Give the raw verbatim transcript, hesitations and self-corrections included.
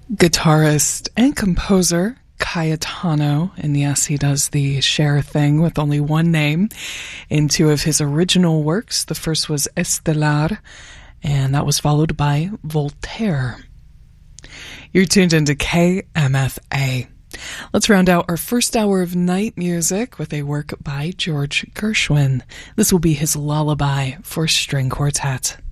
Guitarist and composer Cayetano, and yes, he does the Cher thing with only one name in two of his original works. The first was Estelar, and that was followed by Voltaire. You're tuned into K M F A. Let's round out our first hour of night music with a work by George Gershwin. This will be his Lullaby for String Quartet.